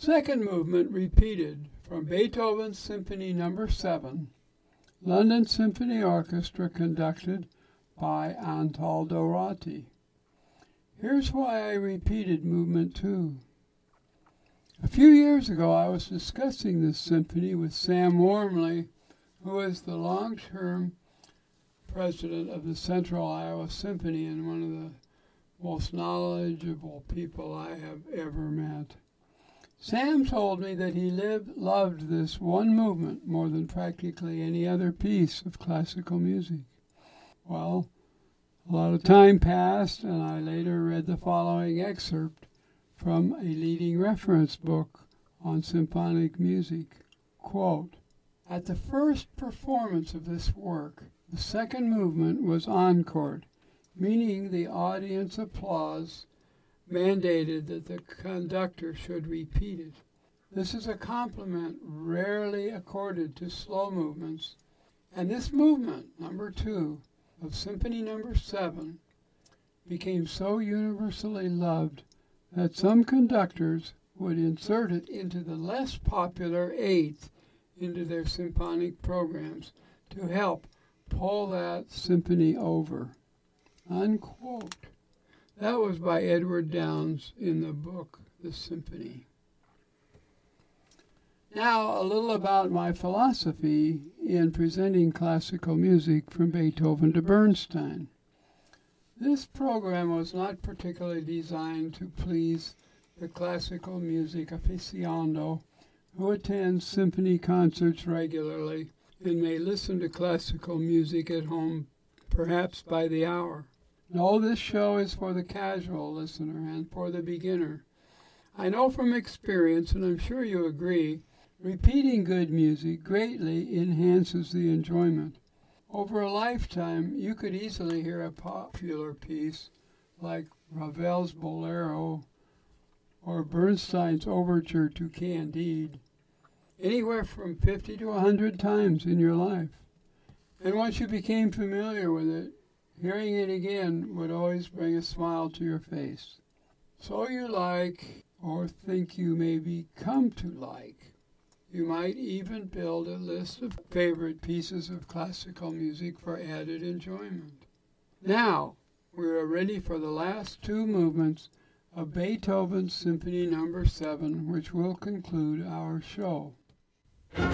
Second movement repeated from Beethoven's Symphony No. 7, London Symphony Orchestra conducted by Antaldo Ratti. Here's why I repeated movement 2. A few years ago I was discussing this symphony with Sam Wormley, who is the long-term president of the Central Iowa Symphony and one of the most knowledgeable people I have ever met. Sam told me that he loved this one movement more than practically any other piece of classical music. Well, a lot of time passed, and I later read the following excerpt from a leading reference book on symphonic music. Quote, "At the first performance of this work, the second movement was encored, meaning the audience applause mandated that the conductor should repeat it. This is a compliment rarely accorded to slow movements, and this movement, number 2, of Symphony No. 7, became so universally loved that some conductors would insert it into the less popular 8th into their symphonic programs to help pull that symphony over." Unquote. That was by Edward Downes in the book, The Symphony. Now, a little about my philosophy in presenting classical music from Beethoven to Bernstein. This program was not particularly designed to please the classical music aficionado who attends symphony concerts regularly and may listen to classical music at home, perhaps by the hour. No, this show is for the casual listener and for the beginner. I know from experience, and I'm sure you agree, repeating good music greatly enhances the enjoyment. Over a lifetime, you could easily hear a popular piece like Ravel's Bolero or Bernstein's Overture to Candide anywhere from 50 to 100 times in your life. And once you became familiar with it, hearing it again would always bring a smile to your face. So you like, or think you may come to like. You might even build a list of favorite pieces of classical music for added enjoyment. Now, we are ready for the last 2 movements of Beethoven's Symphony No. 7, which will conclude our show.